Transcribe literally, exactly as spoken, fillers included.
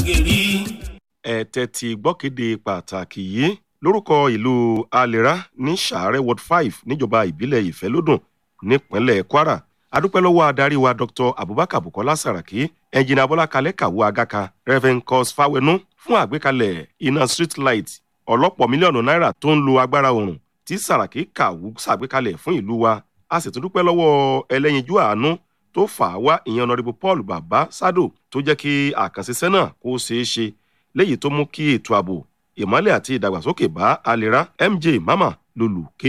gèrí. ẹ tẹ́tí gbọ́kéde pàtàkì yìí lórúkọ ìlú Alera ní Sàárẹ̀ ward five níjọba ìbílẹ̀ Ìfẹ́lódùn nípínlẹ̀ Kwara. adúpẹ́ lọ́wọ́ adarí wa Dr Abubakar Bukola Saraki, ẹnjìnà Bọ́lá Kalẹ́ Kàwó Agaka, Reverend Cos Fawenu fún àgbékalẹ̀ iná street light ọlọ́pọ̀ mílíọ̀nù náírà tó ń lo agbára oòrùn tí Saraki Kàwó ṣàgbékalẹ̀ fún ìlú wa. a sì tún dúpẹ́ lọ́wọ́ ẹlẹ́yinjú àánú tó fà á wá ìyẹn Honorable Paul Baba Sado tó jẹ́ kí àkànṣiṣẹ́ náà kó ṣeé ṣe léyìí tó mú kí ètò ààbò ìmọ́lẹ̀ àti ìdàgbàsókè bá Alera. M J Mama lolùké.